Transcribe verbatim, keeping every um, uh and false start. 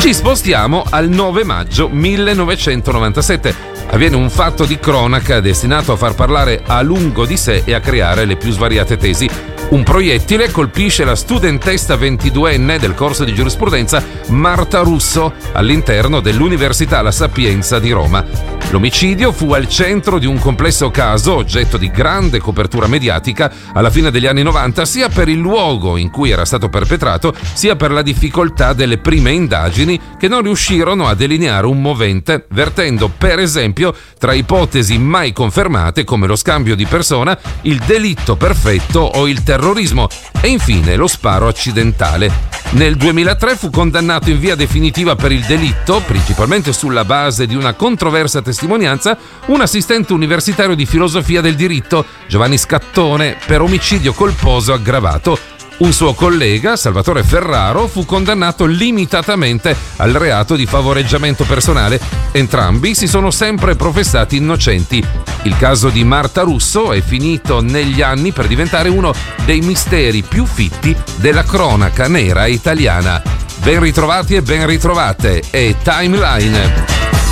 Ci spostiamo al nove maggio millenovecentonovantasette. Avviene un fatto di cronaca destinato a far parlare a lungo di sé e a creare le più svariate tesi. Un proiettile colpisce la studentessa ventiduenne del corso di giurisprudenza Marta Russo all'interno dell'Università La Sapienza di Roma. L'omicidio fu al centro di un complesso caso, oggetto di grande copertura mediatica alla fine degli anni novanta, sia per il luogo in cui era stato perpetrato, sia per la difficoltà delle prime indagini che non riuscirono a delineare un movente, vertendo per esempio tra ipotesi mai confermate come lo scambio di persona, il delitto perfetto o il terrorismo e infine lo sparo accidentale. Nel duemilatré fu condannato in via definitiva per il delitto, principalmente sulla base di una controversa testimonianza, un assistente universitario di filosofia del diritto, Giovanni Scattone, per omicidio colposo aggravato. Un suo collega, Salvatore Ferraro, fu condannato limitatamente al reato di favoreggiamento personale. Entrambi si sono sempre professati innocenti. Il caso di Marta Russo è finito negli anni per diventare uno dei misteri più fitti della cronaca nera italiana. Ben ritrovati e ben ritrovate, è Timeline.